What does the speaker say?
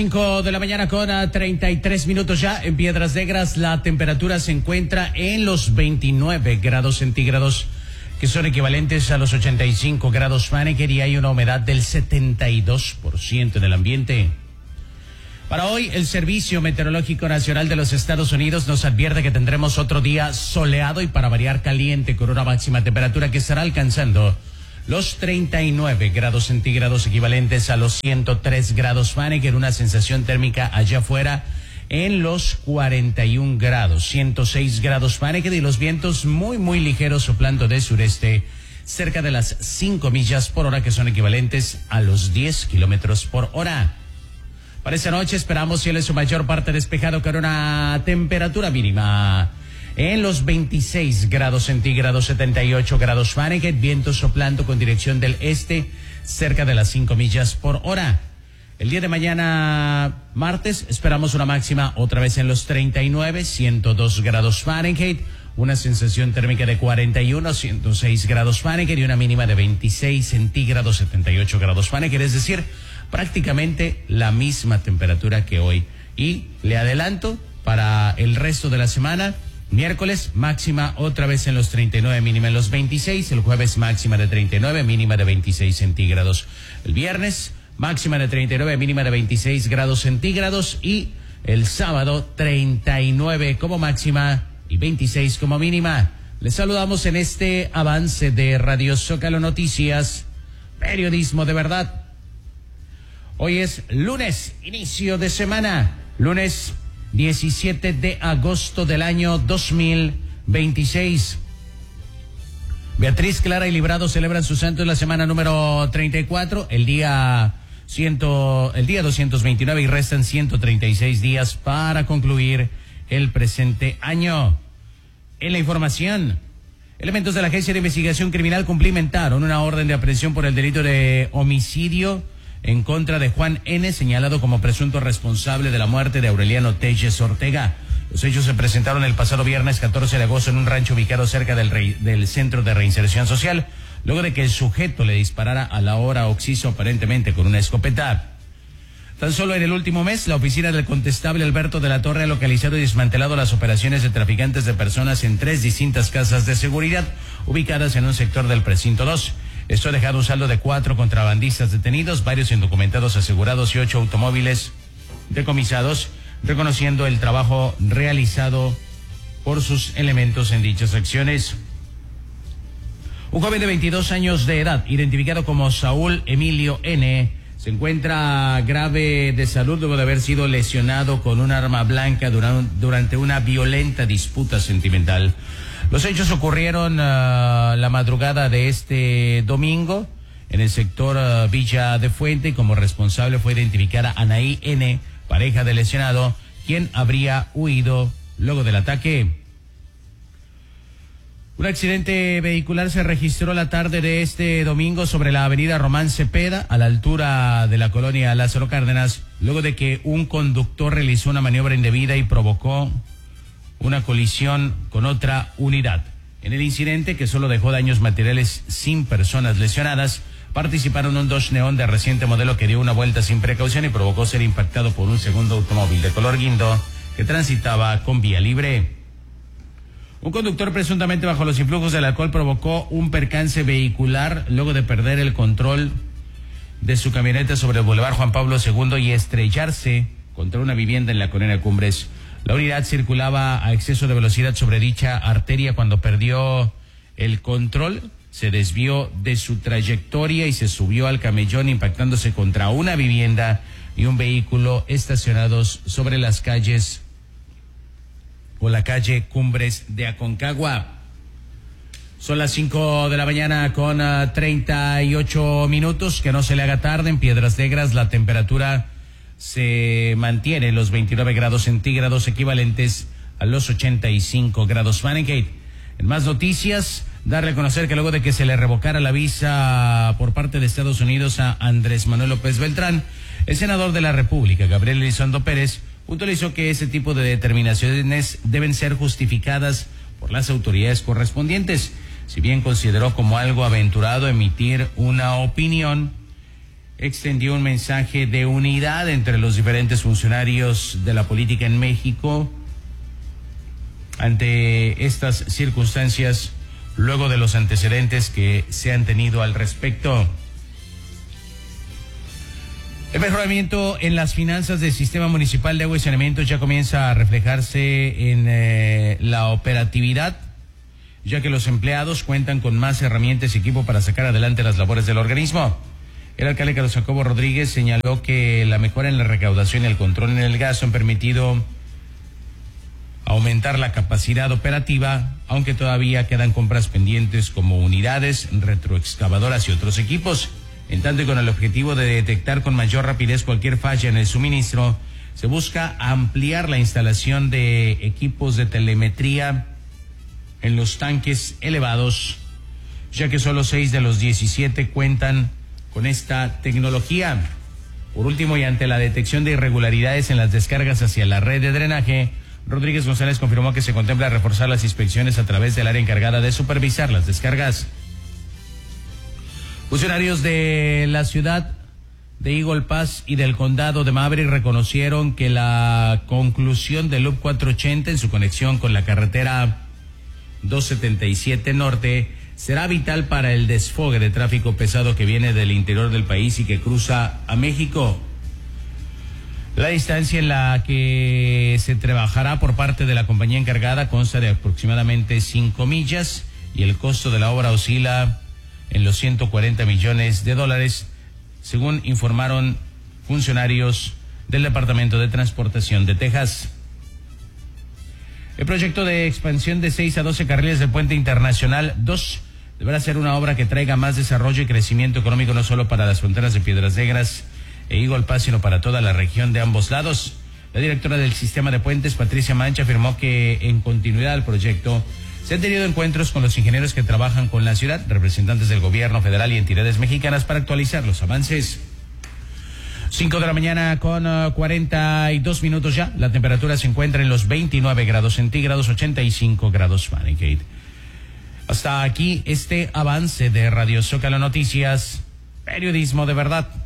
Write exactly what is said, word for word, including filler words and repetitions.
cinco de la mañana con treinta y tres minutos ya en Piedras Negras. La temperatura se encuentra en los veintinueve grados centígrados, que son equivalentes a los ochenta y cinco grados Fahrenheit, y hay una humedad del setenta y dos por ciento en el ambiente. Para hoy, el Servicio Meteorológico Nacional de los Estados Unidos nos advierte que tendremos otro día soleado y para variar caliente, con una máxima temperatura que estará alcanzando los treinta y nueve grados centígrados, equivalentes a los ciento tres grados Fahrenheit, en una sensación térmica allá afuera en los cuarenta y un grados, ciento seis grados Fahrenheit, y los vientos muy, muy ligeros soplando de sureste cerca de las cinco millas por hora, que son equivalentes a los diez kilómetros por hora. Para esta noche esperamos cielo en su mayor parte despejado, con una temperatura mínima en los veintiséis grados centígrados, setenta y ocho grados Fahrenheit, viento soplando con dirección del este cerca de las cinco millas por hora. El día de mañana, martes, esperamos una máxima otra vez en los treinta y nueve, ciento dos grados Fahrenheit, una sensación térmica de cuarenta y uno, ciento seis grados Fahrenheit, y una mínima de veintiséis centígrados, setenta y ocho grados Fahrenheit, es decir, prácticamente la misma temperatura que hoy. Y le adelanto, para el resto de la semana, miércoles, máxima otra vez en los treinta y nueve, mínima en los veintiséis. El jueves, máxima de treinta y nueve, mínima de veintiséis centígrados. El viernes, máxima de treinta y nueve, mínima de veintiséis grados centígrados. Y el sábado, treinta y nueve como máxima y veintiséis como mínima. Les saludamos en este avance de Radio Zócalo Noticias, periodismo de verdad. Hoy es lunes, inicio de semana, lunes diecisiete de agosto del año dos mil veintiséis. Beatriz, Clara y Librado celebran su santo en la semana número treinta y cuatro, el día ciento, el día doscientos veintinueve, y restan ciento treinta y seis días para concluir el presente año. En la información, elementos de la Agencia de Investigación Criminal cumplimentaron una orden de aprehensión por el delito de homicidio en contra de Juan N., señalado como presunto responsable de la muerte de Aureliano Telles Ortega. Los hechos se presentaron el pasado viernes catorce de agosto en un rancho ubicado cerca del, re, del Centro de Reinserción Social, luego de que el sujeto le disparara a la hora Oxiso, aparentemente con una escopeta. Tan solo en el último mes, la oficina del constable Alberto de la Torre ha localizado y desmantelado las operaciones de traficantes de personas en tres distintas casas de seguridad ubicadas en un sector del precinto dos. Esto ha dejado un saldo de cuatro contrabandistas detenidos, varios indocumentados asegurados y ocho automóviles decomisados, reconociendo el trabajo realizado por sus elementos en dichas acciones. Un joven de veintidós años de edad, identificado como Saúl Emilio N., se encuentra grave de salud luego de haber sido lesionado con un arma blanca durante una violenta disputa sentimental. Los hechos ocurrieron uh, la madrugada de este domingo en el sector uh, Villa de Fuente, y como responsable fue identificada Anaí N., pareja del lesionado, quien habría huido luego del ataque. Un accidente vehicular se registró la tarde de este domingo sobre la avenida Román Cepeda, a la altura de la colonia Lázaro Cárdenas, luego de que un conductor realizó una maniobra indebida y provocó una colisión con otra unidad. En el incidente, que solo dejó daños materiales sin personas lesionadas, participaron un Dodge Neon de reciente modelo que dio una vuelta sin precaución y provocó ser impactado por un segundo automóvil de color guindo que transitaba con vía libre. Un conductor presuntamente bajo los influjos del alcohol provocó un percance vehicular luego de perder el control de su camioneta sobre el Boulevard Juan Pablo segundo y estrellarse contra una vivienda en la colonia Cumbres. La unidad circulaba a exceso de velocidad sobre dicha arteria cuando perdió el control, se desvió de su trayectoria y se subió al camellón, impactándose contra una vivienda y un vehículo estacionados sobre las calles o la calle Cumbres de Aconcagua. Son las cinco de la mañana con uh, treinta y ocho minutos. Que no se le haga tarde. En Piedras Negras la temperatura se mantiene en los veintinueve grados centígrados, equivalentes a los ochenta y cinco grados Fahrenheit. En más noticias, darle a conocer que luego de que se le revocara la visa por parte de Estados Unidos a Andrés Manuel López Beltrán, el senador de la República, Gabriel Elizondo Pérez, puntualizó que ese tipo de determinaciones deben ser justificadas por las autoridades correspondientes. Si bien consideró como algo aventurado emitir una opinión, extendió un mensaje de unidad entre los diferentes funcionarios de la política en México ante estas circunstancias, luego de los antecedentes que se han tenido al respecto. El mejoramiento en las finanzas del sistema municipal de agua y saneamiento ya comienza a reflejarse en eh, la operatividad, ya que los empleados cuentan con más herramientas y equipo para sacar adelante las labores del organismo. El alcalde Carlos Jacobo Rodríguez señaló que la mejora en la recaudación y el control en el gasto han permitido aumentar la capacidad operativa, aunque todavía quedan compras pendientes como unidades, retroexcavadoras y otros equipos. En tanto y con el objetivo de detectar con mayor rapidez cualquier falla en el suministro, se busca ampliar la instalación de equipos de telemetría en los tanques elevados, ya que solo seis de los diecisiete cuentan con esta tecnología. Por último, y ante la detección de irregularidades en las descargas hacia la red de drenaje, Rodríguez González confirmó que se contempla reforzar las inspecciones a través del área encargada de supervisar las descargas. Funcionarios de la ciudad de Eagle Pass y del condado de Maverick reconocieron que la conclusión del Loop cuatrocientos ochenta en su conexión con la carretera doscientos setenta y siete Norte será vital para el desfogue de tráfico pesado que viene del interior del país y que cruza a México. La distancia en la que se trabajará por parte de la compañía encargada consta de aproximadamente cinco millas y el costo de la obra oscila en los ciento cuarenta millones de dólares, según informaron funcionarios del Departamento de Transportación de Texas. El proyecto de expansión de seis a doce carriles del Puente Internacional dos deberá ser una obra que traiga más desarrollo y crecimiento económico no solo para las fronteras de Piedras Negras e Eagle Pass, sino para toda la región de ambos lados. La directora del sistema de puentes, Patricia Mancha, afirmó que en continuidad al proyecto se han tenido encuentros con los ingenieros que trabajan con la ciudad, representantes del gobierno federal y entidades mexicanas para actualizar los avances. Cinco de la mañana con uh, cuarenta y dos minutos ya. La temperatura se encuentra en los veintinueve grados centígrados, ochenta y cinco grados Fahrenheit. Hasta aquí este avance de Radio Zócalo Noticias, periodismo de verdad.